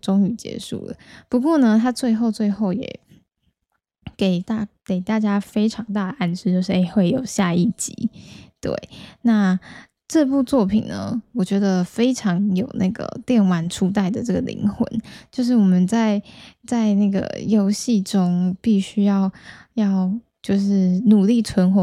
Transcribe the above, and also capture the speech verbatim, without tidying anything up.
终于结束了。不过呢，它最后最后也给大给大家非常大的暗示，就是诶会有下一集。对，那这部作品呢，我觉得非常有那个电玩初代的这个灵魂，就是我们在在那个游戏中必须要要就是努力存活